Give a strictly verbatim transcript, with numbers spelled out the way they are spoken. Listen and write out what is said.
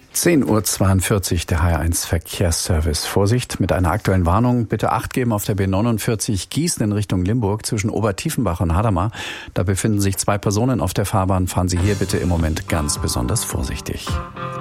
zehn Uhr zweiundvierzig, der H R eins Verkehrsservice. Vorsicht mit einer aktuellen Warnung. Bitte Acht geben auf der B neunundvierzig Gießen in Richtung Limburg zwischen Obertiefenbach und Hadamar. Da befinden sich zwei Personen auf der Fahrbahn. Fahren Sie hier bitte im Moment ganz besonders vorsichtig.